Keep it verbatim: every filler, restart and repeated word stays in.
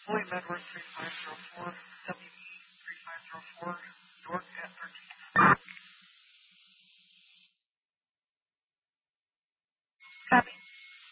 Floyd Medward three five zero four, W E three five zero four, York at thirteen. Copy.